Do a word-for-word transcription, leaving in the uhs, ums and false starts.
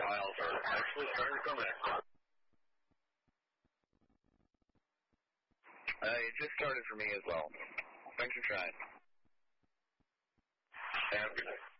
dials are actually starting to come in. Uh, it just started for me as well. Thanks for trying. Have a good day.